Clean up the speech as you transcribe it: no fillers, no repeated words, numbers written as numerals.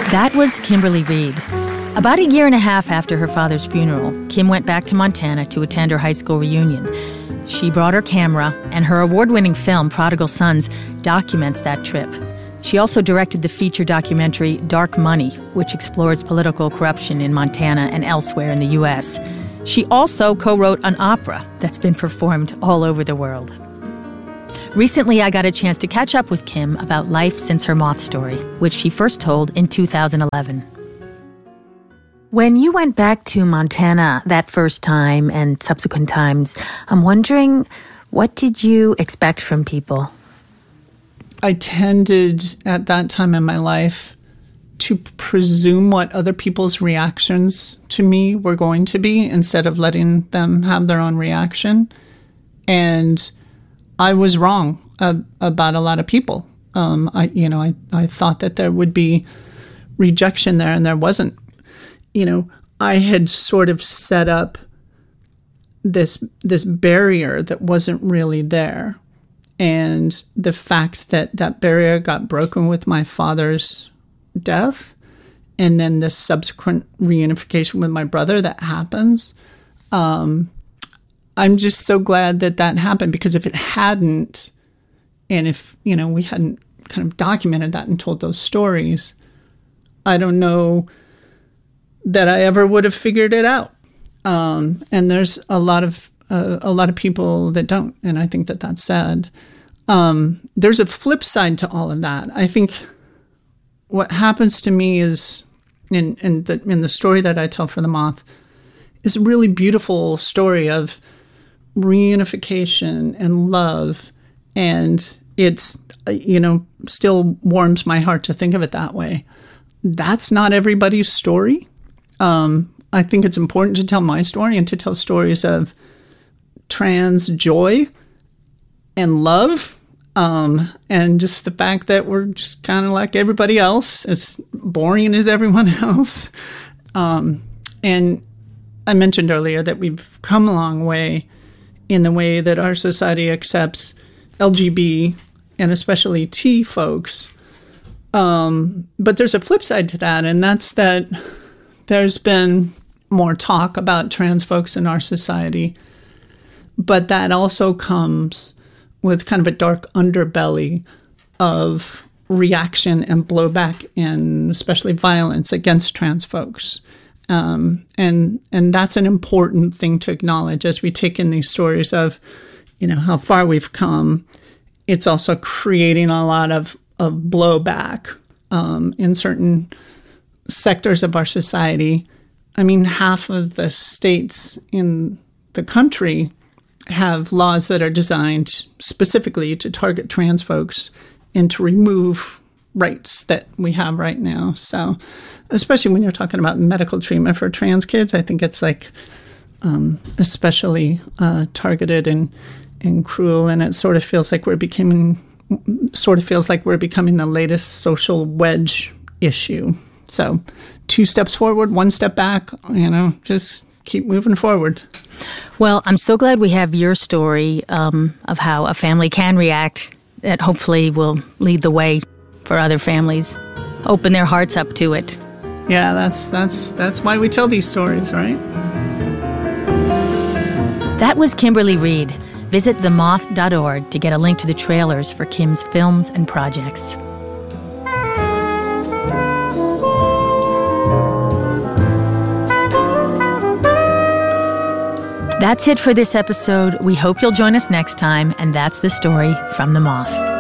That was Kimberly Reed. About a year and a half after her father's funeral, Kim went back to Montana to attend her high school reunion. She brought her camera, and her award-winning film, Prodigal Sons, documents that trip. She also directed the feature documentary Dark Money, which explores political corruption in Montana and elsewhere in the U.S. She also co-wrote an opera that's been performed all over the world. Recently, I got a chance to catch up with Kim about life since her moth story, which she first told in 2011. When you went back to Montana that first time and subsequent times, I'm wondering, what did you expect from people? I tended at that time in my life to presume what other people's reactions to me were going to be instead of letting them have their own reaction. And I was wrong about a lot of people. I thought that there would be rejection there, and there wasn't. I had sort of set up this barrier that wasn't really there. And the fact that that barrier got broken with my father's death, and then the subsequent reunification with my brother that happens, I'm just so glad that happened, because if it hadn't, and if, we hadn't kind of documented that and told those stories, I don't know that I ever would have figured it out. And there's a lot of people that don't, and I think that that's sad. There's a flip side to all of that. I think what happens to me is, in the story that I tell for The Moth, is a really beautiful story of reunification and love, and it's still warms my heart to think of it that way. That's not everybody's story. I think it's important to tell my story and to tell stories of trans joy and love, and just the fact that we're just kind of like everybody else, as boring as everyone else. And I mentioned earlier that we've come a long way in the way that our society accepts LGB and especially T folks. But there's a flip side to that, and that's that there's been more talk about trans folks in our society, but that also comes with kind of a dark underbelly of reaction and blowback, and especially violence against trans folks. And that's an important thing to acknowledge as we take in these stories of, how far we've come. It's also creating a lot of blowback in certain sectors of our society. I mean, half of the states in the country have laws that are designed specifically to target trans folks and to remove rights that we have right now. So, especially when you're talking about medical treatment for trans kids, I think it's especially targeted and cruel, and it sort of feels like we're becoming the latest social wedge issue. So 2 steps forward, 1 step back, just keep moving forward. Well, I'm so glad we have your story of how a family can react that hopefully will lead the way for other families. Open their hearts up to it. Yeah, that's why we tell these stories, right? That was Kimberly Reed. Visit themoth.org to get a link to the trailers for Kim's films and projects. That's it for this episode. We hope you'll join us next time, and that's the story from The Moth.